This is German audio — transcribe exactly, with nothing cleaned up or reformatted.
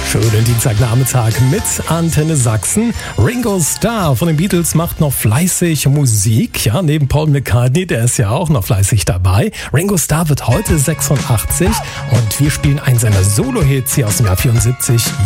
Schönen Dienstagnachmittag mit Antenne Sachsen. Ringo Starr von den Beatles macht noch fleißig Musik. Ja, neben Paul McCartney, der ist ja auch noch fleißig dabei. Ringo Starr wird heute sechsundachtzig und wir spielen einen seiner Solo-Hits hier aus dem Jahr vierundsiebzig.